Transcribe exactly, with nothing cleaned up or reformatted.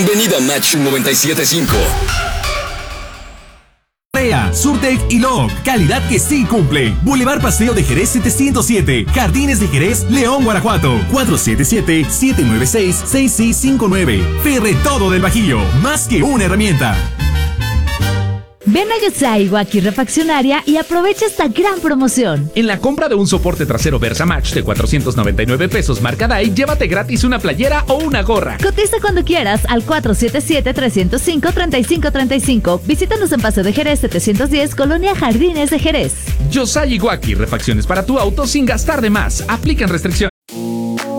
Bienvenido a Match noventa y siete punto cinco. Surtec y Log, calidad que sí cumple. Boulevard Paseo de Jerez setecientos siete, Jardines de Jerez, León, Guanajuato. cuatro siete siete, siete nueve seis, seis seis cinco nueve. Ferre Todo del Bajío, más que una herramienta. Ven a Yosai Waki Refaccionaria y aprovecha esta gran promoción. En la compra de un soporte trasero VersaMatch de cuatrocientos noventa y nueve pesos marca Dai, llévate gratis una playera o una gorra. Cotiza cuando quieras al cuatro siete siete, tres cero cinco, tres cinco tres cinco. Visítanos en Paseo de Jerez setecientos diez, Colonia Jardines de Jerez. Yosai Waki Refacciones para tu auto sin gastar de más. Aplican restricciones.